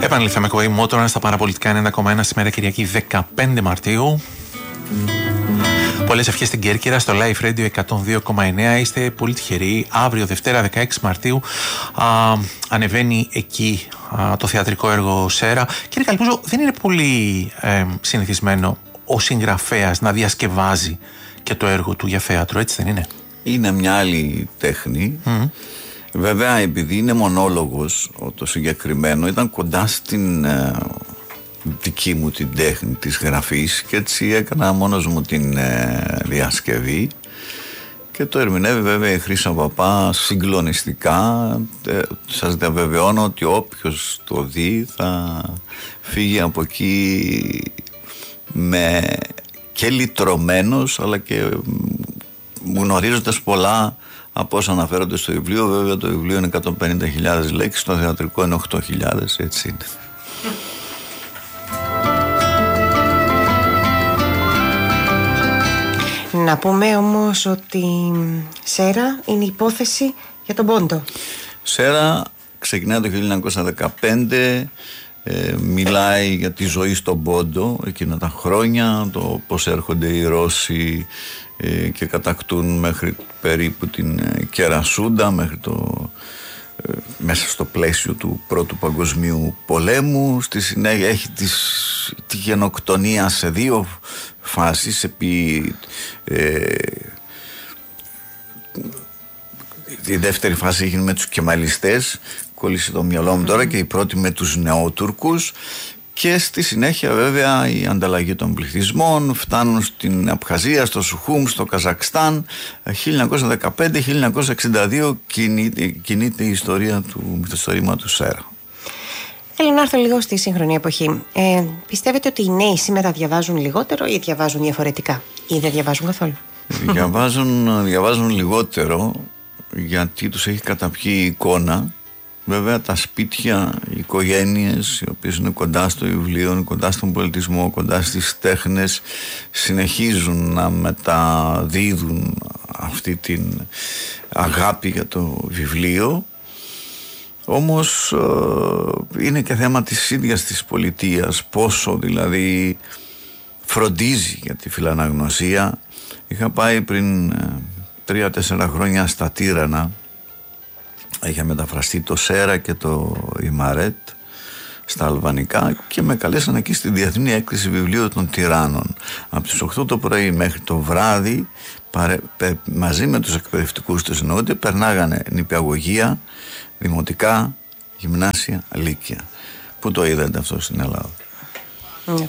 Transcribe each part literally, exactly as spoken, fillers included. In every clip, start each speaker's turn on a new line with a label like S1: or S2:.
S1: Επανήλθαμε Κουέι Μότορα στα παραπολιτικά ενενήντα κόμμα ένα σήμερα Κυριακή δεκαπέντε Μαρτίου. Πολλές ευχές στην Κέρκυρα στο Live Radio εκατόν δύο κόμμα εννέα. Είστε πολύ τυχεροί. Αύριο Δευτέρα δεκαέξι Μαρτίου α, ανεβαίνει εκεί α, το θεατρικό έργο Σέρα. Κύριε Καλπούζο, δεν είναι πολύ ε, συνηθισμένο ο συγγραφέας να διασκευάζει και το έργο του για θέατρο, έτσι δεν είναι?
S2: Είναι μια άλλη τέχνη. Mm. Βέβαια, επειδή είναι μονόλογος το συγκεκριμένο, ήταν κοντά στην ε, δική μου την τέχνη της γραφής και έτσι έκανα μόνος μου την ε, διασκευή και το ερμηνεύει βέβαια η Χρύσα Παπά συγκλονιστικά. Ε, σας διαβεβαιώνω ότι όποιος το δει θα φύγει από εκεί με και λυτρωμένος αλλά και γνωρίζοντας πολλά από όσα αναφέρονται στο βιβλίο. Βέβαια το βιβλίο είναι εκατόν πενήντα χιλιάδες λέξεις, το θεατρικό είναι οκτώ χιλιάδες, έτσι είναι.
S3: Να πούμε όμως ότι Σέρα είναι υπόθεση για τον Πόντο.
S2: Σέρα ξεκινάει το χίλια εννιακόσια δεκαπέντε, ε, μιλάει για τη ζωή στον Πόντο εκείνα τα χρόνια, το πώς έρχονται οι Ρώσοι ε, και κατακτούν μέχρι περίπου την ε, Κερασούντα, μέχρι το, ε, μέσα στο πλαίσιο του Πρώτου Παγκοσμίου Πολέμου. Στη συνέχεια έχει τις, τη γενοκτονία σε δύο φάσεις. Επί ε, η δεύτερη φάση έγινε με τους κεμαλιστές, κόλλησε το μυαλό μου τώρα, και η πρώτη με τους νεότουρκους, και στη συνέχεια βέβαια η ανταλλαγή των πληθυσμών, φτάνουν στην Απχαζία, στο Σουχούμ, στο Καζακστάν. χίλια εννιακόσια δεκαπέντε με χίλια εννιακόσια εξήντα δύο κινείται, κινείται η ιστορία του μυθιστορήματος Σέρα.
S3: Θέλω να έρθω λίγο στη σύγχρονη εποχή. Ε, πιστεύετε ότι οι νέοι σήμερα διαβάζουν λιγότερο ή διαβάζουν διαφορετικά, ή δεν διαβάζουν καθόλου?
S2: Διαβάζουν, διαβάζουν λιγότερο, γιατί τους έχει καταπιεί η εικόνα. Βέβαια τα σπίτια, οι οικογένειες, οι οποίες είναι κοντά στο βιβλίο, κοντά στον πολιτισμό, κοντά στις τέχνες, συνεχίζουν να μεταδίδουν αυτή την αγάπη για το βιβλίο. Όμως ε, είναι και θέμα της ίδιας της πολιτείας, πόσο δηλαδή φροντίζει για τη φιλαναγνωσία. Είχα πάει πριν ε, τρία-τέσσερα χρόνια στα Τύρανα, είχε μεταφραστεί το Σέρα και το Ιμαρέτ στα αλβανικά και με καλέσαν εκεί στη Διεθνή Έκθεση Βιβλίου των Τυράννων. Από τις οκτώ το πρωί μέχρι το βράδυ, παρε, πε, μαζί με τους εκπαιδευτικούς τους εννοούνται, περνάγανε νηπιαγωγεία, δημοτικά, γυμνάσια, λύκεια. Πού το είδατε αυτό στην Ελλάδα?
S3: Ναι.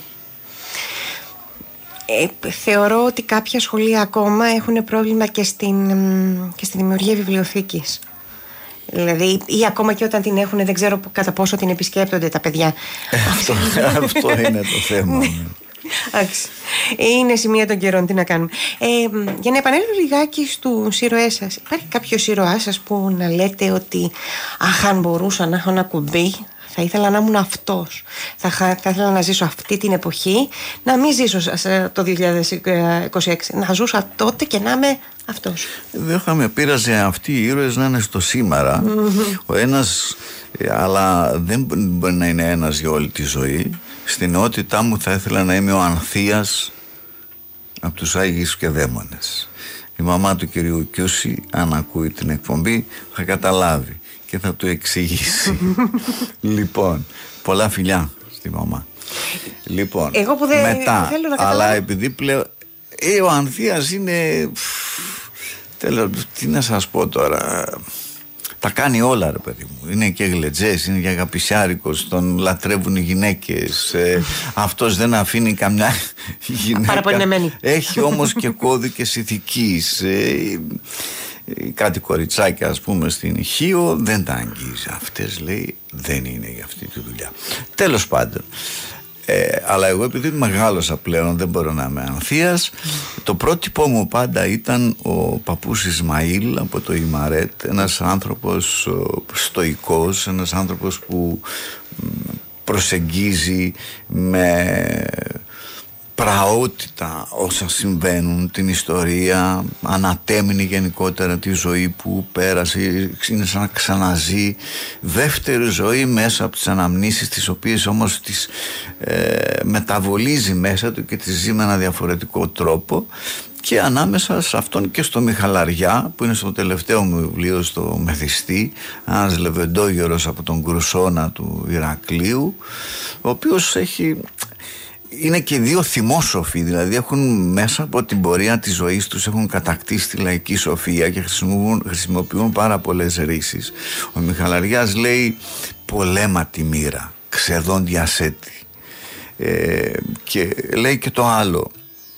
S3: Ε, θεωρώ ότι κάποια σχολεία ακόμα έχουν πρόβλημα και στην, και στη δημιουργία βιβλιοθήκης. Δηλαδή, ή ακόμα και όταν την έχουν, δεν ξέρω κατά πόσο την επισκέπτονται τα παιδιά.
S2: Ε, αυτό, αυτό είναι το θέμα.
S3: Είναι σημεία των καιρών, τι να κάνουμε. Ε, για να επανέλθω λιγάκι στους ήρωές σας, υπάρχει κάποιος ήρωάς σας που να λέτε ότι αχ, αν μπορούσα να έχω ένα κουμπί, θα ήθελα να ήμουν αυτός, θα, θα ήθελα να ζήσω αυτή την εποχή, να μην ζήσω το δύο χιλιάδες είκοσι έξι, να ζούσα τότε και να είμαι αυτός?
S2: Δεν θα με πείραζε αυτοί οι ήρωες να είναι στο σήμερα. Mm-hmm. Ο ένας, αλλά δεν μπορεί να είναι ένας για όλη τη ζωή. Στην νεότητά μου θα ήθελα να είμαι ο Ανθίας από τους Άγιους και Δαίμονες. Η μαμά του κυρίου Κιούση, αν ακούει την εκπομπή, θα καταλάβει και θα του εξηγήσει. Λοιπόν, πολλά φιλιά στη μαμά. Λοιπόν,
S3: εγώ που δεν
S2: μετά,
S3: θέλω να
S2: αλλά επειδή πλέον ε, ο Ανθίας είναι, τέλος, τι να σας πω τώρα, τα κάνει όλα ρε παιδί μου. Είναι και γλετζές, είναι και αγαπησιάρικος, τον λατρεύουν οι γυναίκες. Ε, αυτός δεν αφήνει καμιά γυναίκα.
S3: Παραπονεμένη.
S2: Έχει όμως και κώδικες ηθικής. Ε, κάτι κοριτσάκια ας πούμε στην Χίο δεν τα αγγίζει. Αυτές λέει δεν είναι για αυτή τη δουλειά. Τέλος πάντων. Ε, αλλά εγώ επειδή μεγάλωσα πλέον δεν μπορώ να είμαι Ανθίας. Mm. Το πρότυπό μου πάντα ήταν ο παππούς Ισμαήλ από το Ιμαρέτ, ένας άνθρωπος στοικός, ένας άνθρωπος που προσεγγίζει με πραότητα όσα συμβαίνουν, την ιστορία, ανατέμινε γενικότερα τη ζωή που πέρασε, είναι σαν να ξαναζεί δεύτερη ζωή μέσα από τις αναμνήσεις, τις οποίες όμως τις ε, μεταβολίζει μέσα του και τις ζει με ένα διαφορετικό τρόπο. Και ανάμεσα σε αυτόν και στο Μιχαλαριά, που είναι στο τελευταίο μου βιβλίο, στο Μεθιστή, ένας λεβεντόγερος από τον Κρουσόνα του Ηρακλείου, ο οποίος έχει... είναι και δύο θυμόσοφοι, δηλαδή έχουν μέσα από την πορεία της ζωής τους έχουν κατακτήσει τη λαϊκή σοφία και χρησιμοποιούν, χρησιμοποιούν πάρα πολλές ρίσεις. Ο Μιχαλαριάς λέει πολέμα τη μοίρα, ξεδόν διασέτη, ε, και λέει και το άλλο.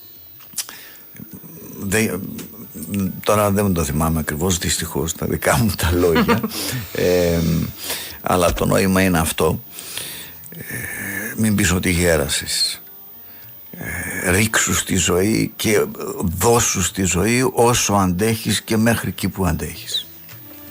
S2: Δε, τώρα δεν το θυμάμαι ακριβώς, δυστυχώς, τα δικά μου τα λόγια, ε, αλλά το νόημα είναι αυτό. ε, μην πεις ότι γέρασες, ε, ρίξου στη ζωή και δώσου στη ζωή όσο αντέχεις και μέχρι εκεί που αντέχεις.